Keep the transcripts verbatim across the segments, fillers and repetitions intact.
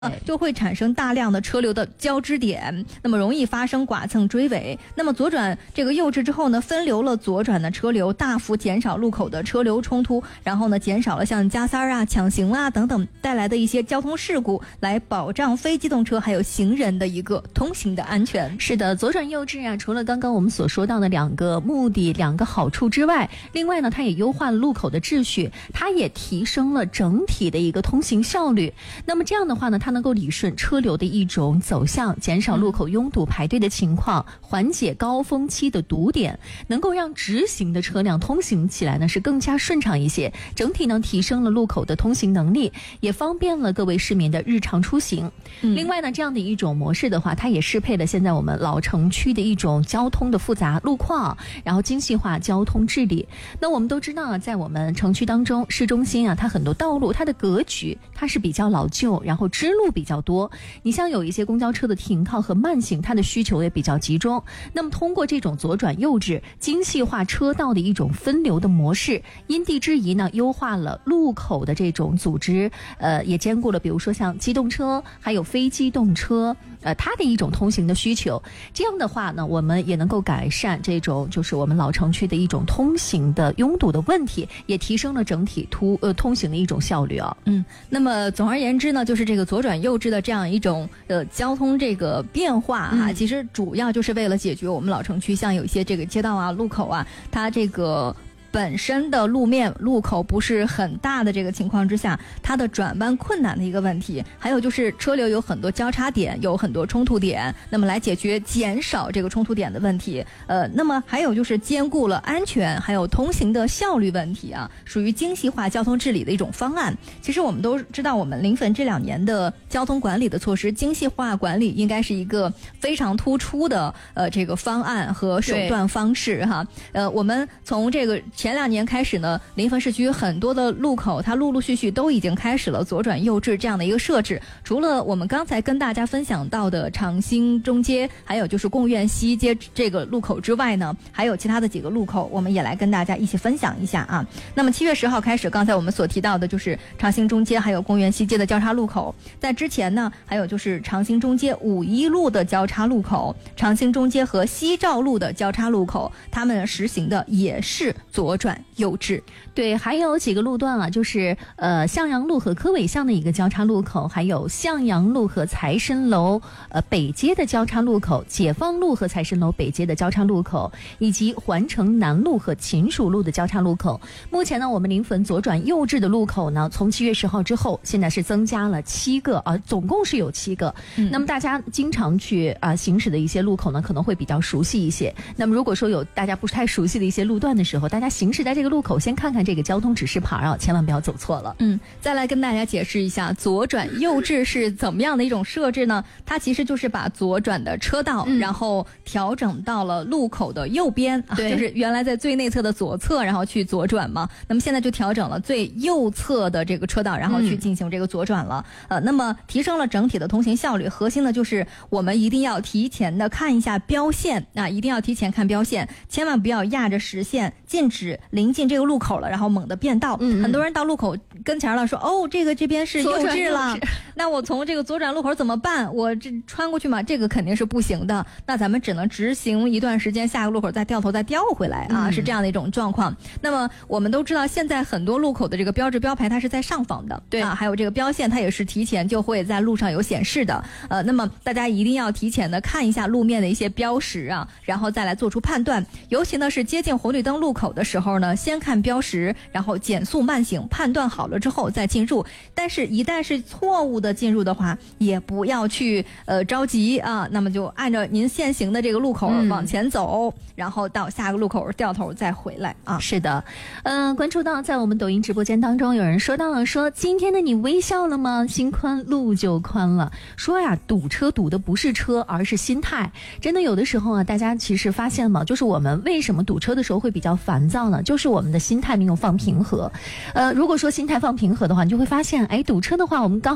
呃，就会产生大量的车流的交织点，那么容易发生剐蹭追尾。那么左转这个右至之后呢，分流了左转的车流，大幅减少路口的车流冲突，然后呢，减少了像加塞儿啊、抢行啊等等带来的一些交通事故，来保障非机动车还有行人的一个通行的安全。 是的，左转右至啊，除了刚刚我们所说到的两个目的、两个好处之外，另外呢，它也优化了路口的秩序，它也提升了整体的一个通行效率。那么这样的话呢，它能够理顺车流的一种走向，减少路口拥堵排队的情况，缓解高峰期的堵点，能够让直行的车辆通行起来呢是更加顺畅一些，整体呢提升了路口的通行能力，也方便了各位市民的日常出行。嗯、另外呢，这样的一种模式的话，它也适配了现在我们老城区的一种交通的复杂路况，然后精细化交通治理。那我们都知道啊，在我们城区当中，市中心啊，它很多道路它的格局它是比较老旧，然后支路比较多，你像有一些公交车的停靠和慢行，它的需求也比较集中。那么通过这种左转右至精细化车道的一种分流的模式，因地制宜呢，优化了路口的这种组织，呃，也兼顾了比如说像机动车还有非机动车呃，它的一种通行的需求。这样的话呢，我们也能够改善这种就是我们老城区的一种通行的拥堵的问题，也提升了整体突呃通行的一种效率啊。 嗯，那么总而言之呢，就是这个左转右至的这样一种呃交通这个变化啊、嗯，其实主要就是为了解决我们老城区像有一些这个街道啊、路口啊，它这个本身的路面路口不是很大的这个情况之下，它的转弯困难的一个问题，还有就是车流有很多交叉点，有很多冲突点，那么来解决减少这个冲突点的问题。呃，那么还有就是兼顾了安全还有通行的效率问题啊，属于精细化交通治理的一种方案。其实我们都知道，我们临汾这两年的交通管理的措施，精细化管理应该是一个非常突出的呃这个方案和手段方式哈。呃，我们从这个前两年开始呢，临汾市区很多的路口它陆陆续续都已经开始了左转右至这样的一个设置。除了我们刚才跟大家分享到的长兴中街还有就是贡院西街这个路口之外呢，还有其他的几个路口我们也来跟大家一起分享一下啊。那么七月十号开始，刚才我们所提到的就是长兴中街还有贡院西街的交叉路口，在之前呢还有就是长兴中街五一路的交叉路口，长兴中街和西照路的交叉路口，他们实行的也是左转右至。 对，还有几个路段啊，就是呃向阳路和科尾巷的一个交叉路口，还有向阳路和财神楼呃北街的交叉路口，解放路和财神楼北街的交叉路口，以及环城南路和秦蜀路的交叉路口。目前呢，我们临汾左转右至的路口呢，从七月十号之后，现在是增加了七个啊、呃，总共是有七个。嗯、那么大家经常去啊、呃、行驶的一些路口呢，可能会比较熟悉一些。那么如果说有大家不是太熟悉的一些路段的时候，大家行驶在这个路口，先看看这个交通指示牌啊，千万不要走错了。 嗯，再来跟大家解释一下左转右至是怎么样的一种设置呢？它其实就是把左转的车道、嗯、然后调整到了路口的右边、啊、就是原来在最内侧的左侧然后去左转嘛，那么现在就调整了最右侧的这个车道，然后去进行这个左转了、嗯、呃，那么提升了整体的通行效率。核心的就是我们一定要提前的看一下标线啊，一定要提前看标线，千万不要压着实线，禁止临近这个路口了然后猛地变道。嗯，很多人到路口跟前了说，哦，这个这边是右至了，那我从这个左转路口怎么办？我这穿过去嘛，这个肯定是不行的，那咱们只能直行一段时间，下个路口再掉头再调回来啊、嗯，是这样的一种状况。那么我们都知道，现在很多路口的这个标志标牌它是在上方的，对啊，还有这个标线它也是提前就会在路上有显示的。呃，那么大家一定要提前的看一下路面的一些标识啊，然后再来做出判断。尤其呢是接近红绿灯路口的时候呢，先看标识，然后减速慢行，判断好了之后再进入。但是一旦是错误的进入的话，也不要去呃着急啊，那么就按照您现行的这个路口往前走、嗯、然后到下个路口掉头再回来啊。 是的，嗯、呃，关注到在我们抖音直播间当中有人说到了，说今天的你微笑了吗？心宽路就宽了。说呀，堵车堵的不是车，而是心态。真的有的时候啊，大家其实发现嘛，就是我们为什么堵车的时候会比较烦躁呢？就是我们的心态没有放平和。呃，如果说心态放平和的话，你就会发现，哎，堵车的话，我们刚好可以让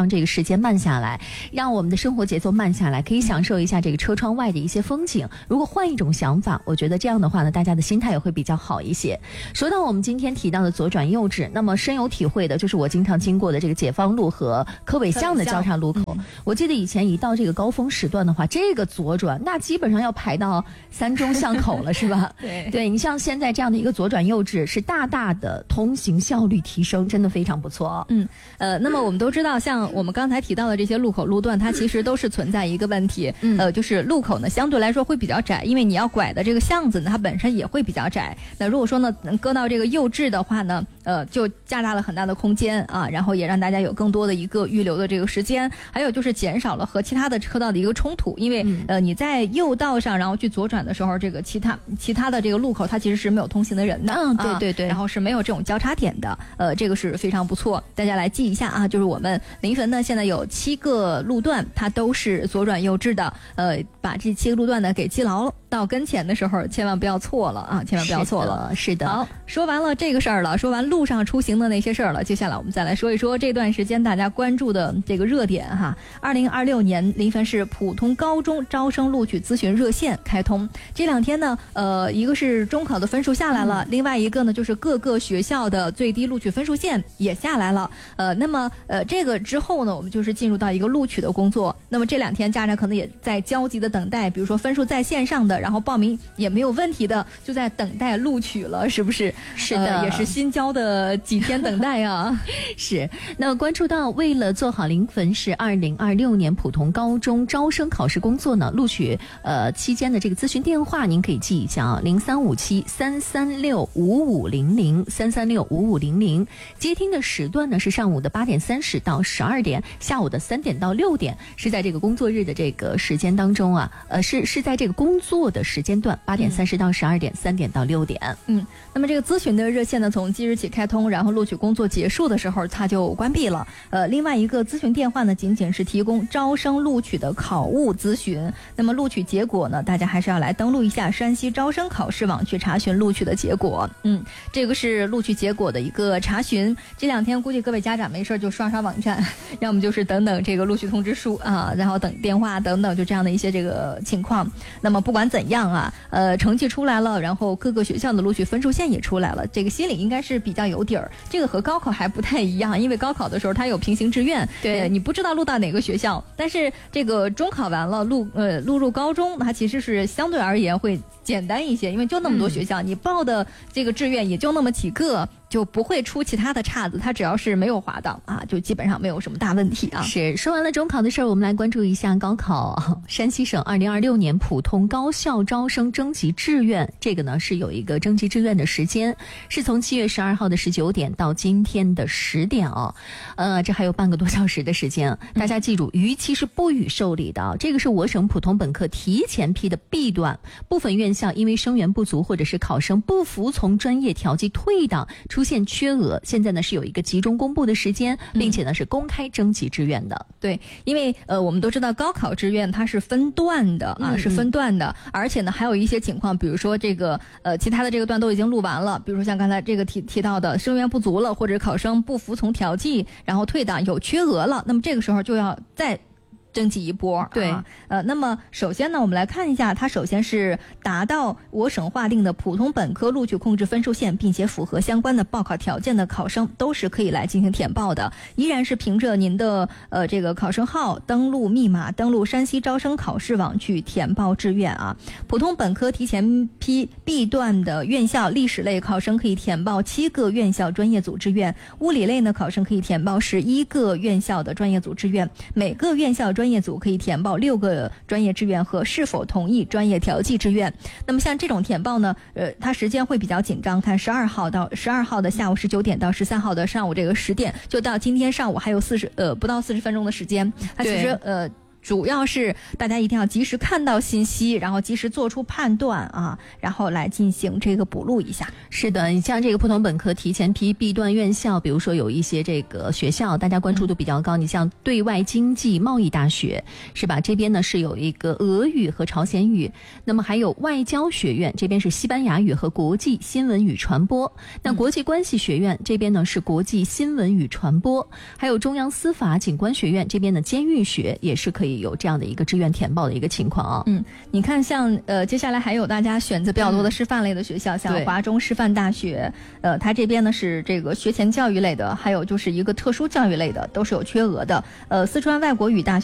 让这个时间慢下来，让我们的生活节奏慢下来，可以享受一下这个车窗外的一些风景。如果换一种想法，我觉得这样的话呢，大家的心态也会比较好一些。说到我们今天提到的左转右治，那么深有体会的就是我经常经过的这个解放路和科委巷的交叉路口。嗯、我记得以前一到这个高峰时段的话，这个左转那基本上要排到三中巷口了，是吧？ 对， 对你像现在这样的一个左转右治，是大大的通行效率提升，真的非常不错。 嗯，呃，那么我们都知道，像我们刚才提到的这些路口路段，它其实都是存在一个问题，嗯、呃，就是路口呢相对来说会比较窄，因为你要拐的这个巷子呢，它本身也会比较窄。那如果说呢，能搁到这个右治的话呢，呃，就加大了很大的空间啊，然后也让大家有更多的一个预留的这个时间，还有就是减少了和其他的车道的一个冲突，因为、嗯、呃你在右道上然后去左转的时候，这个其他其他的这个路口它其实是没有通行的人的， 嗯，对对对， 啊、然后是没有这种交叉点的，呃，这个是非常不错，大家来记一下啊，就是我们临汾呢现在有七个路段，它都是左转右治的，呃，把这七个路段呢给记牢了，到跟前的时候千万不要错了啊，千万不要错了， 是的。是的好，说完了这个事儿了，说完路上出行的那些事儿了，接下来我们再来说一说这段时间大家关注的这个热点哈。二零二六年临汾市普通高中招生录取咨询热线开通，这两天呢，呃，一个是中考的分数下来了，嗯、另外一个呢就是各个学校的最低录取分数线也下来了。呃，那么呃这个之后呢，我们就是进入到一个录取的工作。那么这两天家长可能也在焦急的等待，比如说分数在线上的，然后报名也没有问题的，就在等待录取了，是不是？ 是的， 呃、也是新交的几天等待啊。 是。那么关注到为了做好临汾市二零二六年普通高中招生考试工作呢，录取呃期间的这个咨询电话您可以记一下啊，零三五七三三六五五零零三三六五五零零。接听的时段呢是上午的八点三十到十二点，下午的三点到六点，是在这个工作日的这个时间当中啊，呃是是在这个工作的时间段，八点三十到十二点，三、嗯、点到六点。 嗯，那么这个咨询的热线呢，从即日起开通，然后录取工作结束的时候它就关闭了。呃，另外一个咨询电话呢，仅仅是提供招生录取的考务咨询。那么录取结果呢，大家还是要来登录一下山西招生考试网去查询录取的结果。嗯，这个是录取结果的一个查询。这两天估计各位家长没事就刷刷网站，要么就是等等这个录取通知书啊，然后等电话等等，就这样的一些这个情况。那么不管怎样啊，呃，成绩出来了，然后各个学校的录取分数线也出来了，这个心里应该是比较有底儿。这个和高考还不太一样，因为高考的时候它有平行志愿， 对、 呃、你不知道录到哪个学校，但是这个中考完了录呃录入高中，它其实是相对而言会简单一些，因为就那么多学校，嗯、你报的这个志愿也就那么几个。就不会出其他的岔子，它只要是没有滑档啊，就基本上没有什么大问题啊。 是，说完了中考的事儿，我们来关注一下高考。山西省二零二六年普通高校招生征集志愿，这个呢是有一个征集志愿的时间，是从七月十二号的十九点到今天的十点哦，呃，这还有半个多小时的时间。大家记住，逾期是不予受理的。这个是我省普通本科提前批的 B 段，部分院校因为生源不足或者是考生不服从专业调剂退档，出现缺额，现在呢是有一个集中公布的时间，并且呢是公开征集志愿的。 对，因为呃我们都知道高考志愿它是分段的啊，嗯、是分段的，而且呢还有一些情况，比如说这个呃其他的这个段都已经录完了，比如说像刚才这个提提到的生源不足了，或者考生不服从调剂，然后退档有缺额了，那么这个时候就要再征集一波。 对、 啊、呃，那么首先呢，我们来看一下，它首先是达到我省划定的普通本科录取控制分数线，并且符合相关的报考条件的考生，都是可以来进行填报的。依然是凭着您的呃这个考生号、登录密码、登录山西招生考试网去填报志愿啊。普通本科提前批 B 段的院校，历史类考生可以填报七个院校专业组志愿，物理类呢考生可以填报十一个院校的专业组志愿，每个院校专业组可以填报六个专业志愿和是否同意专业调剂志愿。那么像这种填报呢，呃，它时间会比较紧张，看十二号到十二号的下午十九点到十三号的上午这个十点，就到今天上午还有四十呃不到四十分钟的时间，它其实呃。 主要是大家一定要及时看到信息，然后及时做出判断啊，然后来进行这个补录一下。 是的，你像这个普通本科提前批 B 段院校，比如说有一些这个学校大家关注度比较高，嗯、你像对外经济贸易大学是吧？这边呢是有一个俄语和朝鲜语，那么还有外交学院，这边是西班牙语和国际新闻与传播。那国际关系学院这边呢是国际新闻与传播，还有中央司法警官学院这边的监狱学也是可以有这样的一个志愿填报的一个情况啊。 嗯，你看像呃接下来还有大家选择比较多的师范类的学校，嗯、像华中师范大学，呃，它这边呢是这个学前教育类的，还有就是一个特殊教育类的，都是有缺额的。呃，四川外国语大学。